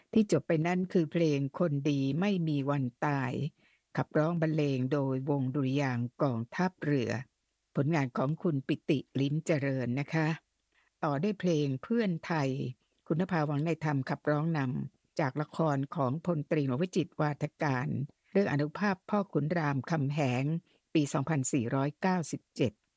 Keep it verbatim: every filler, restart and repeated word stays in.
ที่จบไปนั่นคือเพลงคนดีไม่มีวันตายขับร้องบรรเลงโดยวงดุริยางค์กองทัพเรือผลงานของคุณปิติลิ้มเจริญนะคะต่อด้วยเพลงเพื่อนไทยคุณนภาวังในธรรมขับร้องนำจากละครของพลตรีหนวิจิตรวาทการเรื่องอนุภาพพ่อขุนรามคำแหงปีสองพันสี่ร้อยเก้าสิบเจ็ด